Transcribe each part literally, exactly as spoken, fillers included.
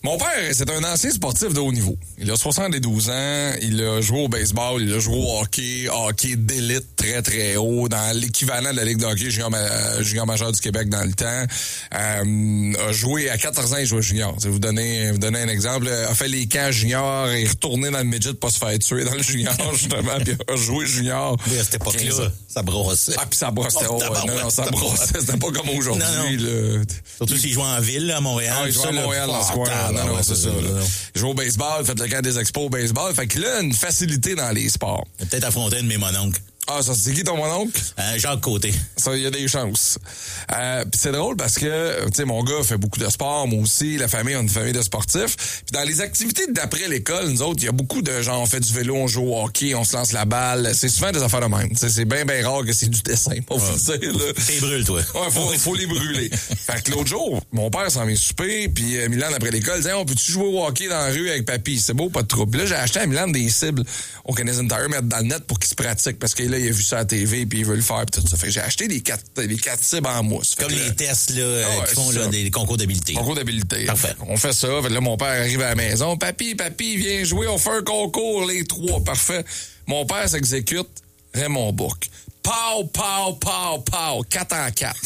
Mon père, c'est un ancien sportif de haut niveau. Il a soixante-douze ans, il a joué au baseball, il a joué au hockey, hockey d'élite très très haut, dans l'équivalent de la Ligue de hockey junior, ma- junior majeur du Québec dans le temps. Euh, a joué à quatorze ans, il jouait junior. Je vais vous donner, vous donner un exemple. A fait les camps junior et retourné dans le midget pour pas se faire tuer dans le junior, justement, puis a joué junior. Oui, à cette époque-là, ça brossait. Ah, puis ça brossait. Oh, Oh, ouais, non, non, ça brossait. C'était pas comme aujourd'hui. Non, non. Là. Surtout s'il jouait en ville, là, à Montréal. Ah, il jouait à Montréal, dans ce coin. Non, non, c'est ça. Là. Il joue au baseball, fait le camp des expos au baseball. Fait que là, une facilité dans les sports. Il a peut-être affronté un de mes mononcles. Ah, ça, c'est qui ton mononcle? Euh, Jacques Côté. Ça, il y a des chances. Euh, puis c'est drôle parce que, tu sais, mon gars fait beaucoup de sport, moi aussi, la famille, on est une famille de sportifs. Puis dans les activités d'après l'école, nous autres, il y a beaucoup de gens, on fait du vélo, on joue au hockey, on se lance la balle. C'est souvent des affaires de même. T'sais, c'est bien, bien rare que c'est du dessin, pour vous dire, là. T'es brûle, toi. Ouais, faut, faut les brûler. Fait que l'autre jour, mon père s'en vient souper, puis euh, Milan, après l'école, disait, on peut-tu jouer au hockey dans la rue avec papy? C'est beau, pas de trouble. Puis là, j'ai acheté à Milan des cibles au Canadian Tire, mettre dans le net pour qu'il se pratique, parce que là, il a vu ça à la T V, puis il veut le faire, puis tout ça. Fait que j'ai acheté des quatre, des quatre cibles en mousse. Fait Comme que, les tests, là, euh, ah ouais, qui font, c'est là, ça. des concours d'habileté. Concours d'habileté. Parfait. On fait ça. Fait que là, mon père arrive à la maison. Papy, papy, viens jouer. On fait un concours, les trois. Parfait. Mon père s'exécute. Raymond Bourque. Pow, pow, pow, pow. Quatre en quatre.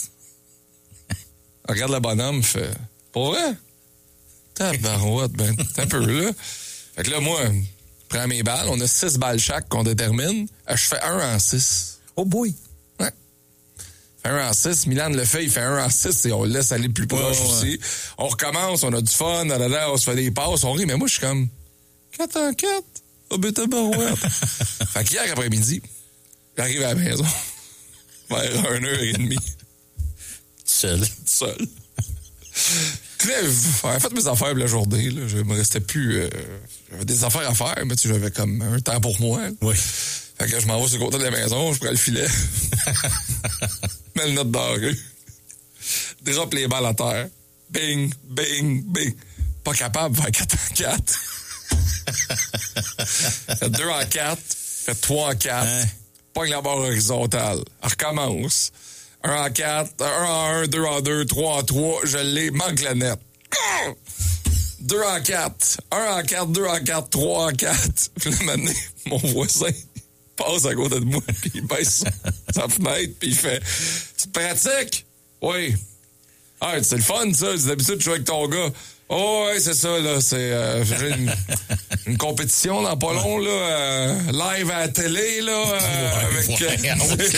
Regarde le bonhomme, fait. Pour vrai? Tabarouette, ben, t'as un peu, là. Fait que là, moi, je prends mes balles. On a six balles chaque qu'on détermine. Je fais un en six. Oh boy. Ouais. Fait un en six. Milan le fait, il fait un en six et on le laisse aller plus proche ouais, ouais. aussi. On recommence, on a du fun, là, là, là, on se fait des passes, on rit, mais moi, je suis comme quatre en quatre. Oh, ben, tabarouette. Fait qu'hier après-midi, j'arrive à la maison vers une heure et demie. Seul. Seul. J'avais fait mes affaires pour la journée. Là. Je me restais plus... Euh, j'avais des affaires à faire, mais tu sais, j'avais comme un temps pour moi. Oui. Fait que je m'en vais sur le côté de la maison, je prends le filet, mets le note dans la rue, drop les balles à terre, bing, bing, bing. Pas capable de faire quatre en quatre. Fait deux en quatre, fait trois en quatre, hein? Pogne la barre horizontale, elle recommence. Un en quatre, un en un, deux en deux, trois en trois, je l'ai, manque la net. Deux en quatre, un en quatre, deux en quatre, trois en quatre. Puis là, maintenant, mon voisin passe à côté de moi, puis il baisse sa fenêtre, puis il fait « Tu te pratiques? » « Oui. »« Ah, c'est le fun, ça. D'habitude, tu joues avec ton gars. »« Oh, ouais, c'est ça, là. C'est euh, j'ai une, une compétition dans pas long, là, euh, live à la télé, là, euh, ouais, avec... Ouais,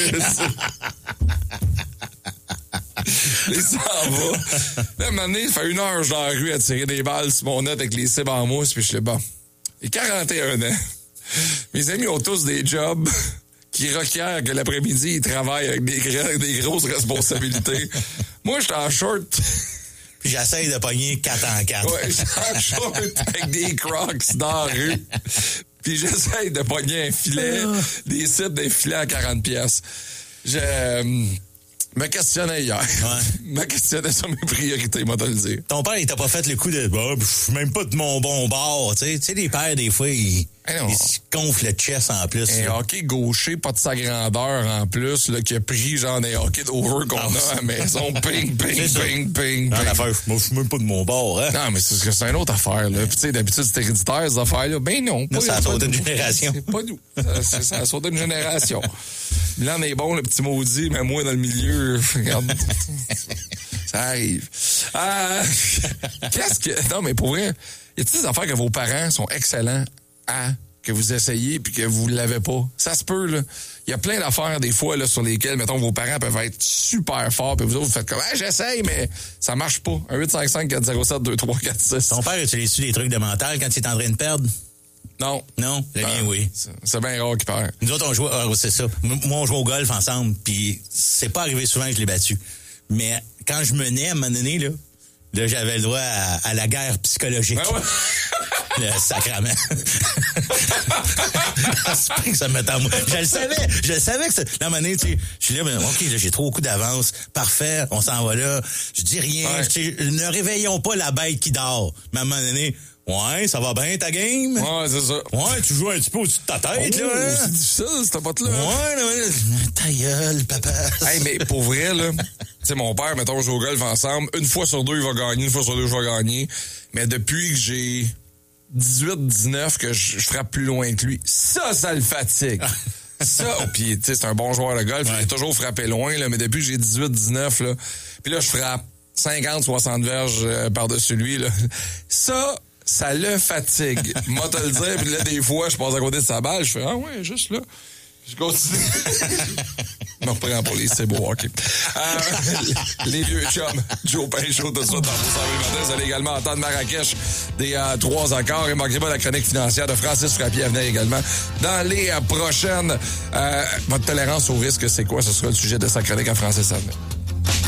Il s'en va. Là, à un moment donné, il fait une heure, je suis dans la rue à tirer des balles sur mon net avec les cibles en mousse, puis je suis bon. Il a quarante et un ans. Mes amis ont tous des jobs qui requièrent que l'après-midi, ils travaillent avec des, avec des grosses responsabilités. Moi, je suis en short. Puis j'essaye de pogner quatre en quatre. Ouais, je suis en short avec des crocs dans la rue. Puis j'essaye de pogner un filet, des cibles, des filets à quarante piastres. Je euh, me questionnais hier. Ouais. me questionnais sur mes priorités, moi, de le dire. Ton père, il t'a pas fait le coup de bah, je suis même pas de mon bon bord. Tu sais, tu sais, les pères, des fois, ils, ils se gonflent le chest en plus. Un hockey gaucher, pas de sa grandeur en plus, là, qui a pris genre des hockey d'over qu'on ah, a à la maison. Ping, ping, ping, ping, non, l'affaire, moi, je suis même pas de mon bord, hein. Non, mais c'est, c'est une autre affaire, là. Puis, tu sais, d'habitude, c'est héréditaire, ces affaires-là. Ben non. non, pas, ça a sauté une génération. C'est pas nous. Ça, c'est, ça a sauté une génération. Milan est bon, le petit maudit, mais moi, dans le milieu, regarde. Ça arrive. Ah, qu'est-ce que... Non, mais pour vrai, y a-t-il des affaires que vos parents sont excellents à... que vous essayez puis que vous l'avez pas? Ça se peut, là. Il y a plein d'affaires, des fois, là, sur lesquelles, mettons, vos parents peuvent être super forts puis vous autres, vous faites comme, ah, j'essaye, mais ça marche pas. Un huit cinq cinq quatre zéro sept deux trois quatre six. Ton père utilise-tu des trucs de mental quand il est en train de perdre? Non. Non? Le mien, oui. C'est, c'est bien rare qu'il perd. Nous autres, on joue, euh, c'est ça. Moi, on joue au golf ensemble, puis c'est pas arrivé souvent que je l'ai battu. Mais quand je menais, à un moment donné, là, là j'avais le droit à, à la guerre psychologique. Ben ouais. Le sacrament. Ça me mettait en moi. Je le savais. Je le savais que ça. Là, à un moment donné, tu sais, je suis là, ben, OK, là, j'ai trop beaucoup d'avance. Parfait, on s'en va là. Je dis rien. Ouais. Je, ne réveillons pas la bête qui dort. Mais à un moment donné, Ouais, ça va bien ta game? Ouais, c'est ça. Ouais, tu joues un petit peu au-dessus de ta tête, oh, là. Hein? C'est difficile, cette pote-là. Ouais, là, ouais. Ta gueule, papa. Hey, mais pour vrai, là, tu sais, mon père, mettons, on joue au golf ensemble. Une fois sur deux, il va gagner. Une fois sur deux, je vais gagner. Mais depuis que j'ai dix-huit dix-neuf, que je, je frappe plus loin que lui, ça, ça le fatigue. Ça, puis tu sais, c'est un bon joueur de golf. Ouais. Il a toujours frappé loin, là, mais depuis que j'ai dix-huit dix-neuf, là, puis là, je frappe cinquante soixante verges euh, par-dessus lui, là. Ça, ça le fatigue. Moi, te le dire, puis là, des fois, je passe à côté de sa balle, je fais « Ah ouais, juste là. » Je continue. Je me reprends pour les c'est beau hockey. Euh, les vieux chums, Joe Pinchot, tout de suite dans vos services matin. Vous allez également entendre Marrakech des euh, trois accords. Et manquez pas la chronique financière de Francis Frappier à venir également. Dans les euh, prochaines, euh, votre tolérance au risque, c'est quoi? Ce sera le sujet de sa chronique à Francis Avenir.